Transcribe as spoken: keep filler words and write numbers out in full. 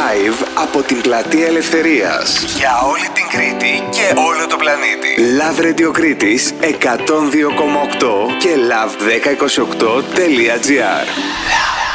Live από την Πλατεία Ελευθερίας για όλη την Κρήτη και όλο το πλανήτη. Love Radio Κρήτης εκατόν δύο κόμμα οκτώ και love δέκα είκοσι οκτώ τελεία gr.